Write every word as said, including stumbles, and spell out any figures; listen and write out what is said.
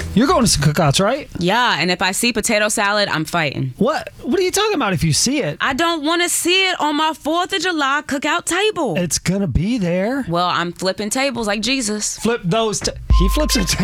You're going to some cookouts, right? Yeah, and if I see potato salad, I'm fighting. What? What are you talking about if you see it? I don't want to see it on my fourth of July cookout table. It's going to be there. Well, I'm flipping tables like Jesus. Flip those. T- he flips a